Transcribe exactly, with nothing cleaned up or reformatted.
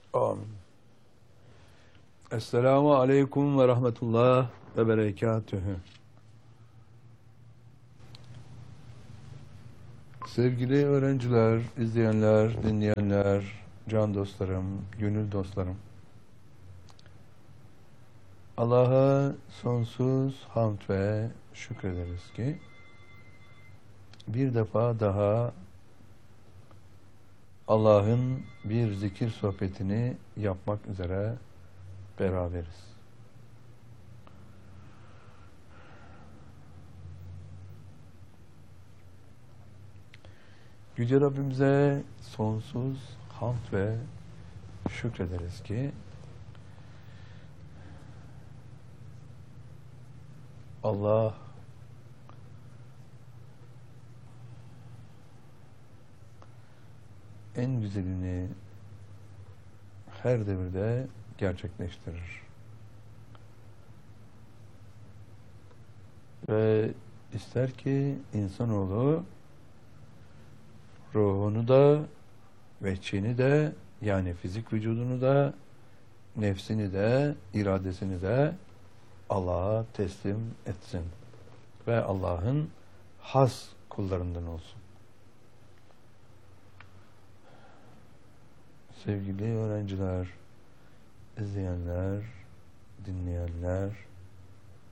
Amin. Esselamu aleyküm ve rahmetullah ve berekatühü. Sevgili öğrenciler, izleyenler, dinleyenler, can dostlarım, gönül dostlarım. Allah'a sonsuz hamd ve şükrederiz ki bir defa daha Allah'ın bir zikir sohbetini yapmak üzere beraberiz. Yüce Rabbimize sonsuz hamd ve şükrederiz ki Allah en güzelini her devirde gerçekleştirir. Ve ister ki insanoğlu ruhunu da, vehçini de, yani fizik vücudunu da, nefsini de, iradesini de Allah'a teslim etsin. Ve Allah'ın has kullarından olsun. Sevgili öğrenciler, izleyenler, dinleyenler,